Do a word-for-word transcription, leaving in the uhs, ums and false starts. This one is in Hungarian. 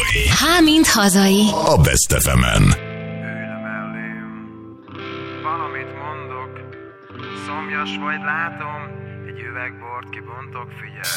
H, mint hazai. A Best ef emen. Ülj mellém, valamit mondok, szomjas vagy látom, egy üveg bort kibontok, figyelj.